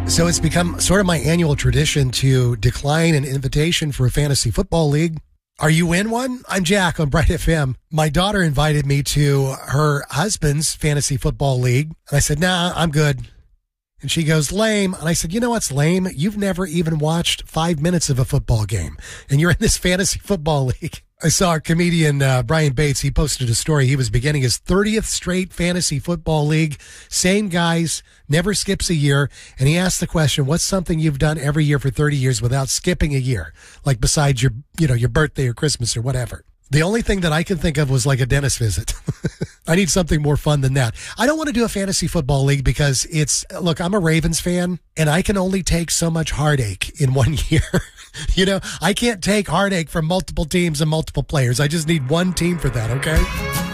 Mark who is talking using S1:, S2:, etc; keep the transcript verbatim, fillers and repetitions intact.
S1: So it's become sort of my annual tradition to decline an invitation for a fantasy football league. Are you in one? I'm Jack on Bright F M. My daughter invited me to her husband's fantasy football league. And I said, nah, I'm good. And she goes, lame. And I said, you know what's lame? You've never even watched five minutes of a football game. And you're in this fantasy football league. I saw our comedian uh, Brian Bates. He posted a story. He was beginning his thirtieth straight fantasy football league. Same guys, never skips a year. And he asked the question, what's something you've done every year for thirty years without skipping a year? Like besides your, you know, your birthday or Christmas or whatever. The only thing that I can think of was like a dentist visit. I need something more fun than that. I don't want to do a fantasy football league because it's, look, I'm a Ravens fan and I can only take so much heartache in one year. You know, I can't take heartache from multiple teams and multiple players. I just need one team for that, okay?